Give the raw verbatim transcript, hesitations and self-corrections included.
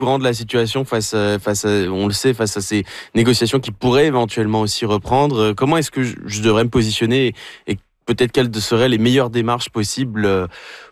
courant de la situation face à, face à, on le sait, face à ces négociations qui pourraient éventuellement aussi reprendre. Comment est-ce que je, je devrais me positionner et peut-être quelles seraient les meilleures démarches possibles